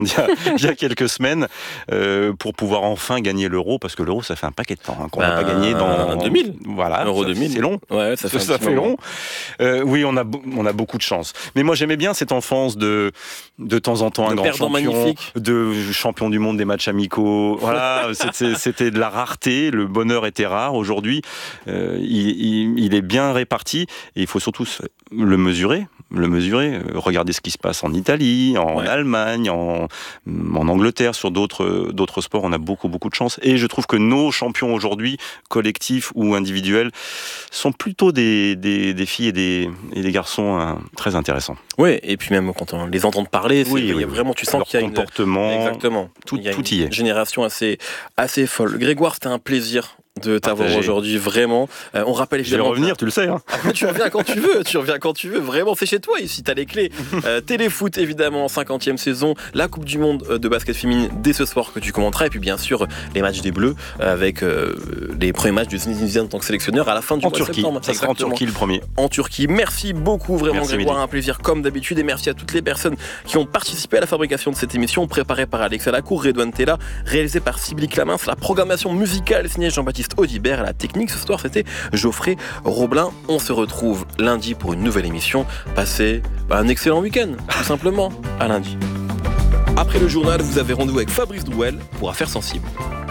il y a quelques semaines pour pouvoir enfin gagner l'euro, parce que l'euro, ça fait un paquet de temps qu'on n'a pas gagné dans 2000. Voilà, Euro 2000. C'est long. Ouais, ça fait long. Oui, on a beaucoup de chance. Mais moi, j'aimais bien cette enfance de temps en temps un grand champion, magnifique. de champion du monde des matchs amicaux. Voilà, c'était de la rareté. Le bonheur était rare. Aujourd'hui, il est bien réparti et il faut surtout le mesurer. Regardez ce qui se passe en Italie, en Allemagne, en Angleterre, sur d'autres sports. On a beaucoup de chance. Et je trouve que nos champions aujourd'hui, collectifs ou individuels, sont plutôt des filles et des garçons très intéressants. Oui, et puis même quand on les entend parler, vraiment, tu sens leur qu'il y a comportement, exactement. Tout y est. Une génération assez folle. Grégoire, c'était un plaisir de t'avoir aujourd'hui, vraiment. On rappelle évidemment. Je vais revenir, tu le sais. Hein. Tu reviens quand tu veux. Vraiment, c'est chez toi ici, t'as les clés. Téléfoot, évidemment, 50e saison. La Coupe du Monde de basket féminine dès ce soir que tu commenteras. Et puis, bien sûr, les matchs des Bleus avec les premiers matchs de Zinedine Zidane en tant que sélectionneur à la fin du mois de septembre. Ça sera en Turquie le premier. En Turquie. Merci beaucoup, vraiment, Grégoire. Un plaisir comme d'habitude. Et merci à toutes les personnes qui ont participé à la fabrication de cette émission, préparée par Alexa Lacour, Redouane Tella, réalisée par Sybille Clamins. La programmation musicale signée Jean-Baptiste Audibert, à la technique ce soir c'était Geoffrey Roblin. On se retrouve lundi pour une nouvelle émission. Passez un excellent week-end, tout simplement. À lundi. Après le journal, vous avez rendez-vous avec Fabrice Douel pour Affaires sensibles.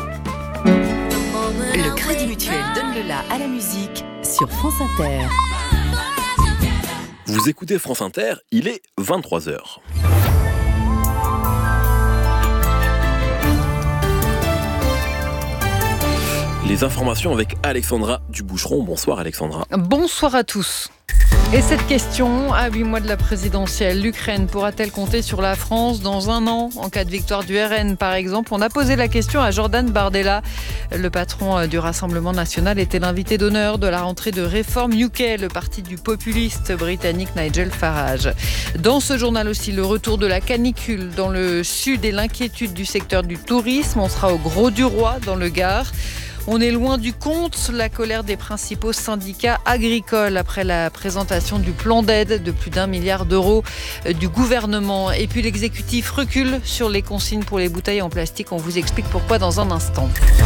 Le Crédit Mutuel donne le la à la musique sur France Inter. Vous écoutez France Inter, il est 23h. Les informations avec Alexandra Duboucheron. Bonsoir Alexandra. Bonsoir à tous. Et cette question, à 8 mois de la présidentielle, l'Ukraine pourra-t-elle compter sur la France dans un an en cas de victoire du RN par exemple? On a posé la question à Jordan Bardella. Le patron du Rassemblement national était l'invité d'honneur de la rentrée de Reform UK, le parti du populiste britannique Nigel Farage. Dans ce journal aussi, le retour de la canicule dans le sud et l'inquiétude du secteur du tourisme. On sera au Grau-du-Roi dans le Gard. On est loin du compte, la colère des principaux syndicats agricoles après la présentation du plan d'aide de plus d'1 milliard d'euros du gouvernement. Et puis l'exécutif recule sur les consignes pour les bouteilles en plastique. On vous explique pourquoi dans un instant.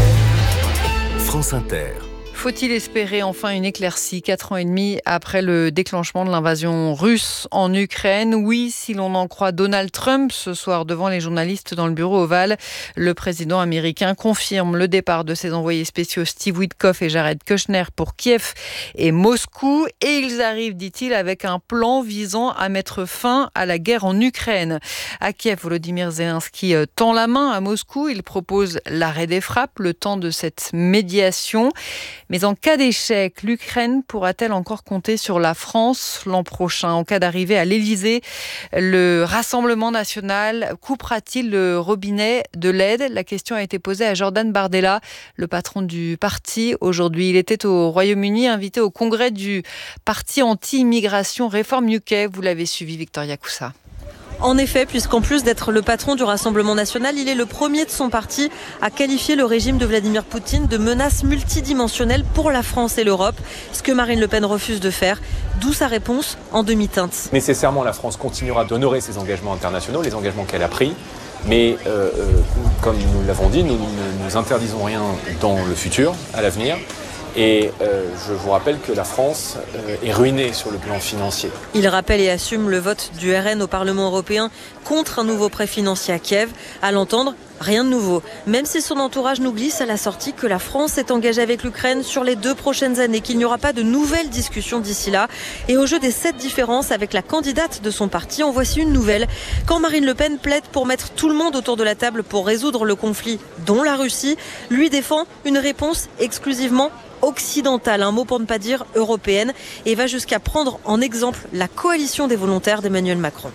France Inter. Faut-il espérer enfin une éclaircie 4 ans et demi après le déclenchement de l'invasion russe en Ukraine? Oui, si l'on en croit Donald Trump ce soir devant les journalistes dans le bureau ovale. Le président américain confirme le départ de ses envoyés spéciaux Steve Witkoff et Jared Kushner pour Kiev et Moscou. Et ils arrivent, dit-il, avec un plan visant à mettre fin à la guerre en Ukraine. À Kiev, Volodymyr Zelensky tend la main à Moscou. Il propose l'arrêt des frappes, le temps de cette médiation. Mais en cas d'échec, l'Ukraine pourra-t-elle encore compter sur la France l'an prochain? En cas d'arrivée à l'Elysée, le Rassemblement national coupera-t-il le robinet de l'aide? La question a été posée à Jordan Bardella, le patron du parti. Aujourd'hui, il était au Royaume-Uni, invité au congrès du parti anti-immigration Reform UK. Vous l'avez suivi, Victoria Coussa. En effet, puisqu'en plus d'être le patron du Rassemblement national, il est le premier de son parti à qualifier le régime de Vladimir Poutine de menace multidimensionnelle pour la France et l'Europe, ce que Marine Le Pen refuse de faire, d'où sa réponse en demi-teinte. Nécessairement, la France continuera d'honorer ses engagements internationaux, les engagements qu'elle a pris, mais comme nous l'avons dit, nous ne nous interdisons rien dans le futur, à l'avenir. Et je vous rappelle que la France est ruinée sur le plan financier. Il rappelle et assume le vote du RN au Parlement européen contre un nouveau prêt financier à Kiev. À l'entendre, rien de nouveau. Même si son entourage nous glisse à la sortie que la France est engagée avec l'Ukraine sur les 2 prochaines années, qu'il n'y aura pas de nouvelles discussions d'ici là. Et au jeu des 7 différences avec la candidate de son parti, en voici une nouvelle. Quand Marine Le Pen plaide pour mettre tout le monde autour de la table pour résoudre le conflit, dont la Russie, lui défend une réponse exclusivement occidentale, un mot pour ne pas dire européenne, et va jusqu'à prendre en exemple la coalition des volontaires d'Emmanuel Macron.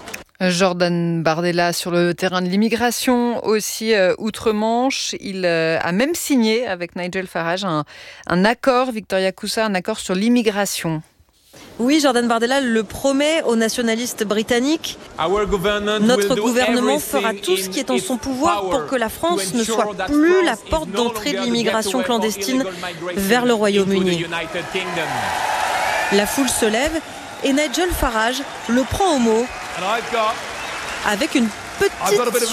Jordan Bardella sur le terrain de l'immigration aussi outre-Manche. Il a même signé avec Nigel Farage un accord, Victoria Coussa, un accord sur l'immigration. Oui, Jordan Bardella le promet aux nationalistes britanniques. Notre gouvernement fera tout ce qui est en son pouvoir pour que la France ne soit plus la porte d'entrée de l'immigration clandestine vers le Royaume-Uni. La foule se lève et Nigel Farage le prend au mot avec une petite